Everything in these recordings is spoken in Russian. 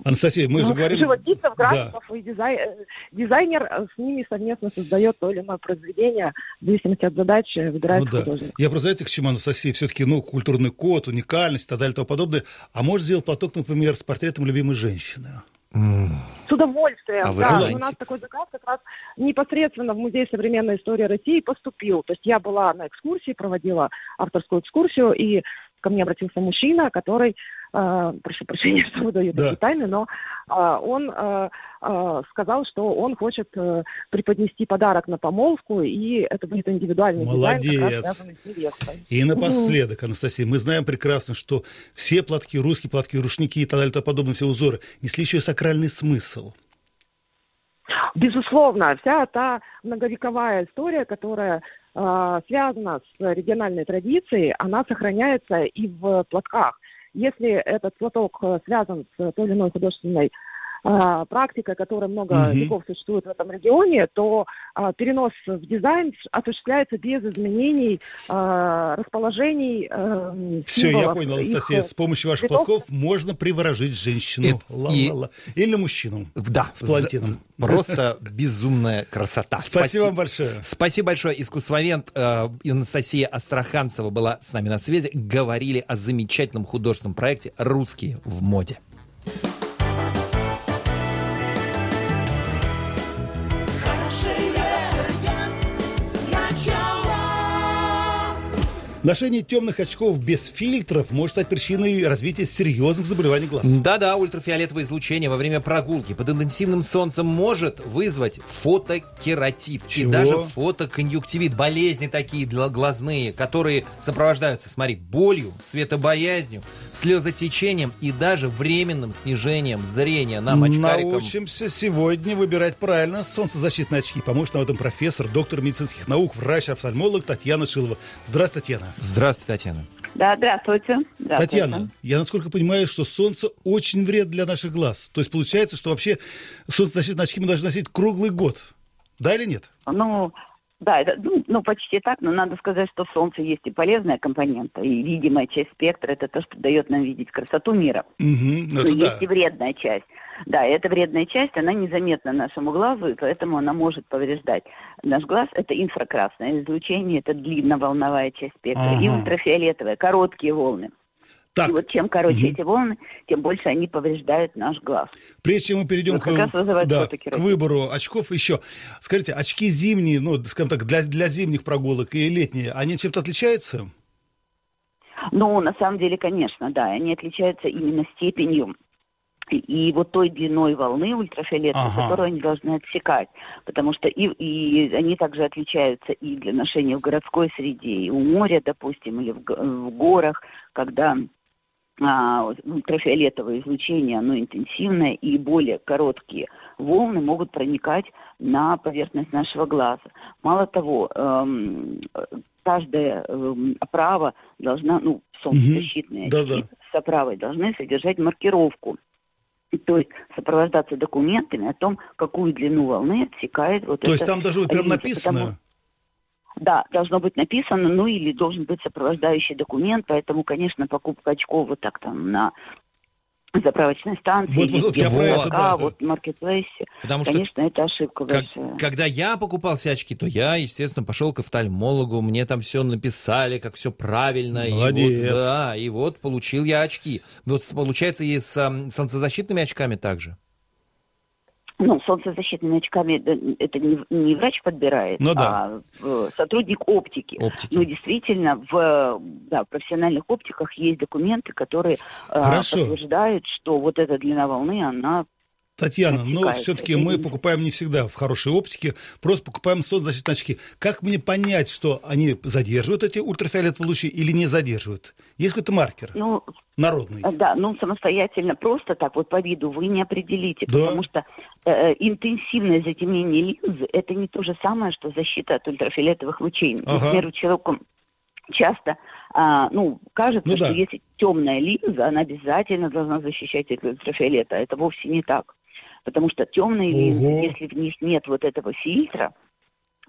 Анастасия, мы же говорим... Живописцев, графиков и дизайнер с ними совместно создает то или иное произведение, в зависимости от задач выбирает художник. Я просто, знаете, к чему, Анастасия, все-таки, культурный код, уникальность и так далее и тому подобное. А может сделать платок, например, с портретом любимой женщины? С удовольствием, да. У нас такой заказ как раз непосредственно в Музей современной истории России поступил. То есть я была на экскурсии, проводила авторскую экскурсию, и ко мне обратился мужчина, который, прошу прощения, что выдаю такие тайны, но он сказал, что он хочет преподнести подарок на помолвку, и это будет индивидуальный дизайн, как раз связанный с невестой. И напоследок, Анастасия, мы знаем прекрасно, что все платки, русские платки, рушники и так далее, и тому подобное, все узоры несли еще и сакральный смысл. Безусловно, вся та многовековая история, которая связана с региональной традицией, она сохраняется и в платках. Если этот платок связан с той или иной художественной практикой, которая много веков существует в этом регионе, то перенос в дизайн осуществляется без изменений расположений Все, я понял, Анастасия. С помощью ваших платков можно приворожить женщину. Или мужчину. Да. С палантином. Просто безумная красота. Спасибо вам большое. Спасибо большое. Искусствовед Анастасия Астраханцева была с нами на связи. Говорили о замечательном художественном проекте «Русские в моде». Ношение темных очков без фильтров может стать причиной развития серьезных заболеваний глаз. Да-да, ультрафиолетовое излучение во время прогулки под интенсивным солнцем может вызвать фотокератит и даже фотоконъюнктивит. Болезни такие глазные, которые сопровождаются, смотри, болью, светобоязнью, слезотечением и даже временным снижением зрения. Нам, очкарикам... Научимся сегодня выбирать правильно солнцезащитные очки. Поможет нам в этом профессор, доктор медицинских наук, врач-офтальмолог Татьяна Шилова. Здравствуйте, Татьяна. Здравствуйте, Татьяна. Да, здравствуйте. Татьяна, я насколько понимаю, что солнце очень вредно для наших глаз. То есть получается, что вообще солнцезащитные очки мы должны носить круглый год. Да или нет? Да, это, почти так, но надо сказать, что в Солнце есть и полезная компонента, и видимая часть спектра, это то, что дает нам видеть красоту мира. Но есть и вредная часть. Да, и эта вредная часть, она незаметна нашему глазу, и поэтому она может повреждать наш глаз. Это инфракрасное излучение, это длинноволновая часть спектра, и ультрафиолетовая, короткие волны. Так. И вот чем короче эти волны, тем больше они повреждают наш глаз. Прежде чем мы перейдем к выбору очков, еще скажите, очки зимние, скажем так, для зимних прогулок и летние, они чем-то отличаются? На самом деле, конечно, да, они отличаются именно степенью и вот той длиной волны ультрафиолетовой, которую они должны отсекать. Потому что и они также отличаются и для ношения в городской среде, и у моря, допустим, или в горах, когда ультрафиолетовое излучение, оно интенсивное, и более короткие волны могут проникать на поверхность нашего глаза. Мало того, каждая оправа должна, солнцезащитные очки с оправой должны содержать маркировку. То есть сопровождаться документами о том, какую длину волны отсекает вот это. То есть там должно быть прям написано? Да, должно быть написано, или должен быть сопровождающий документ, поэтому, конечно, покупка очков вот так там на заправочной станции, маркетплейсе, конечно, это ошибка большая. Когда я покупал себе очки, то я, естественно, пошел к офтальмологу, мне там все написали, как все правильно. Молодец. И вот получил я очки. Вот получается и с солнцезащитными очками также? Солнцезащитными очками это не врач подбирает, а сотрудник оптики. Действительно, в профессиональных оптиках есть документы, которые подтверждают, что вот эта длина волны, она... Татьяна, все-таки мы покупаем не всегда в хорошей оптике, просто покупаем солнцезащитные очки. Как мне понять, что они задерживают эти ультрафиолетовые лучи или не задерживают? Есть какой-то маркер народный? Да, самостоятельно, просто так вот по виду вы не определите, потому что интенсивное затемнение линзы – это не то же самое, что защита от ультрафиолетовых лучей. Например, человеку часто кажется, что если темная линза, она обязательно должна защищать от ультрафиолета. Это вовсе не так. Потому что темные линзы, если в них нет вот этого фильтра,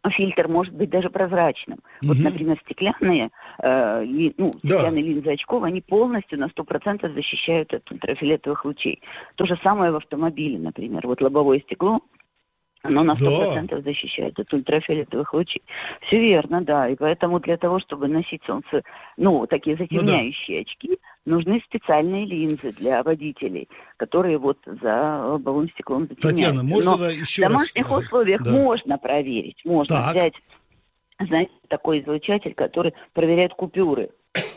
фильтр может быть даже прозрачным. Вот, например, стеклянные линзы очков, они полностью на 100% защищают от ультрафиолетовых лучей. То же самое в автомобиле, например. Вот лобовое стекло, оно на 100% защищает от ультрафиолетовых лучей. Все верно, да. И поэтому для того, чтобы носить такие затемняющие очки, нужны специальные линзы для водителей, которые вот за лобовым стеклом затемняют. Татьяна, можно еще раз? В домашних условиях можно проверить. Можно взять, знаете, такой излучатель, который проверяет купюры.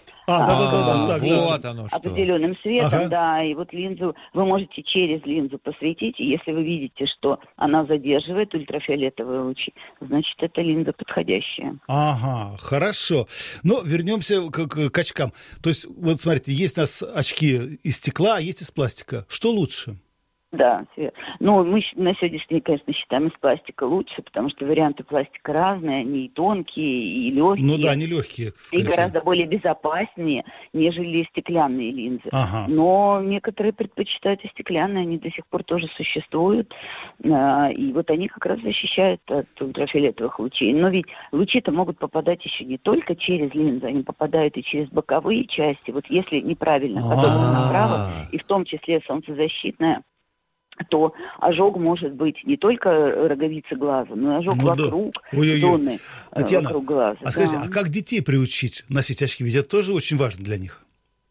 Вот оно что. Определенным светом, и вот линзу, вы можете через линзу посветить, и если вы видите, что она задерживает ультрафиолетовые лучи, значит, эта линза подходящая. Ага, хорошо. Но вернемся к очкам. То есть, вот смотрите, есть у нас очки из стекла, а есть из пластика. Что лучше? Да, мы на сегодняшний день, конечно, считаем из пластика лучше, потому что варианты пластика разные, они и тонкие, и легкие. Они легкие. И гораздо более безопаснее, нежели стеклянные линзы. Ага. Но некоторые предпочитают и стеклянные, они до сих пор тоже существуют. И вот они как раз защищают от ультрафиолетовых лучей. Но ведь лучи-то могут попадать еще не только через линзы, они попадают и через боковые части. Вот если неправильно подобрано направо, и в том числе солнцезащитная, то ожог может быть не только роговицы глаза, но и ожог вокруг зоны вокруг глаза. А скажите, а как детей приучить носить очки? Ведь это тоже очень важно для них.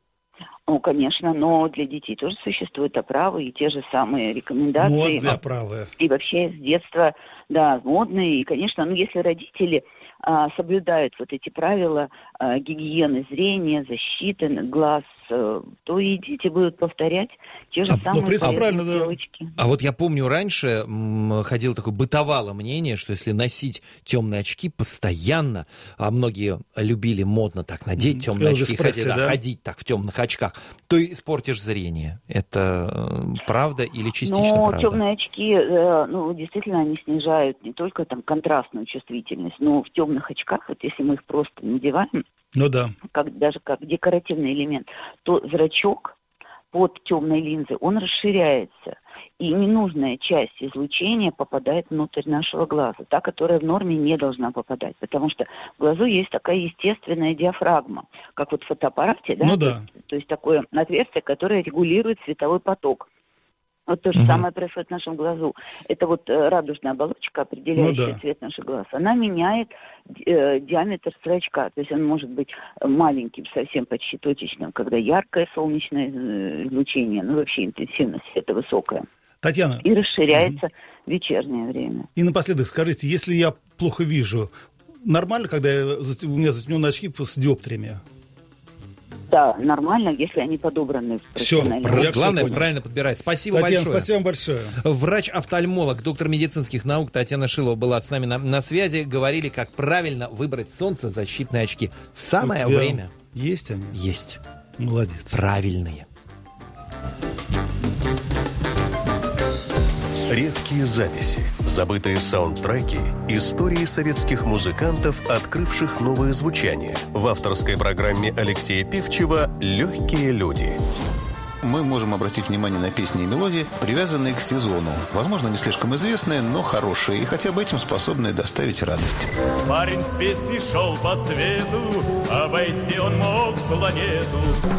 Ну, конечно, но для детей тоже существуют оправы и те же самые рекомендации. Модные оправы. И вообще с детства, модные. И, конечно, если родители соблюдают вот эти правила гигиены зрения, защиты глаз, то и дети будут повторять те же самые привычки. А вот я помню, раньше бытовало мнение, что если носить темные очки постоянно, а многие любили модно так надеть темные очки, ходить так в темных очках, то испортишь зрение. Это правда или частично правда? Темные очки, действительно, они снижают не только контрастную чувствительность, но в темных очках, вот если мы их просто надеваем, даже как декоративный элемент, то зрачок под темной линзой, он расширяется. И ненужная часть излучения попадает внутрь нашего глаза, та, которая в норме не должна попадать. Потому что в глазу есть такая естественная диафрагма, как вот в фотоаппарате, то есть такое отверстие, которое регулирует световой поток. Вот то же самое происходит в нашем глазу. Это вот радужная оболочка, определяющая цвет наших глаз. Она меняет диаметр зрачка. То есть он может быть маленьким, совсем почти точечным, когда яркое солнечное излучение, вообще интенсивность света высокая. Татьяна. И расширяется в вечернее время. И напоследок скажите, если я плохо вижу, нормально, когда у меня затемненные очки с диоптриями? Да, нормально, если они подобраны профессионально. Главное, правильно подбирать. Спасибо, Татьяна, большое. Спасибо вам большое. Врач-офтальмолог, доктор медицинских наук Татьяна Шилова была с нами на связи. Говорили, как правильно выбрать солнцезащитные очки. Самое время. Есть они? Есть. Молодец. Правильные. Редкие записи, забытые саундтреки, истории советских музыкантов, открывших новое звучание. В авторской программе Алексея Пивчева «Легкие люди». Мы можем обратить внимание на песни и мелодии, привязанные к сезону. Возможно, не слишком известные, но хорошие, и хотя бы этим способные доставить радость. Парень с песней шел по свету, обойти он мог планету.